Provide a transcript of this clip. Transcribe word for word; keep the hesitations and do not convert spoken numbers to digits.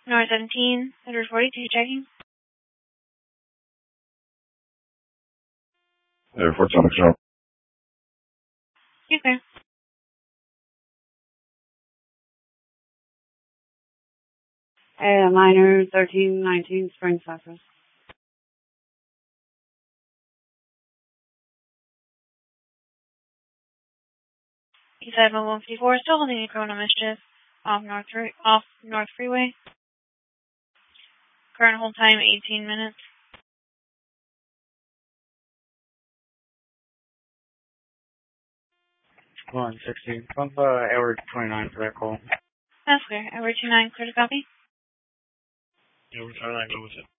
North seventeen, Edward forty-two, checking. Edward fourteen, control. You clear. Uh, minor thirteen nineteen, Spring Cypress. East side mobile one fifty-four, still holding a criminal mischief off North off North Freeway. Current hold time eighteen minutes. one sixteen. Pump uh, Edward twenty-nine for that call. That's clear. Edward two nine, clear to copy. Edward twenty-nine, go with it.